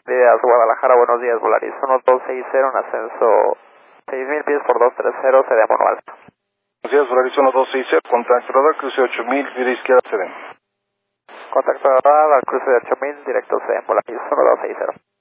Díaz, Guadalajara, buenos días, Volaris 1260 en ascenso 6000 pies por 230, sería mono alfa. Buenos días, Volaris 1260, contacto radar, cruce 8000, vida izquierda se ven. Contacto radar al cruce de 8000, directo C, Volaris 1260.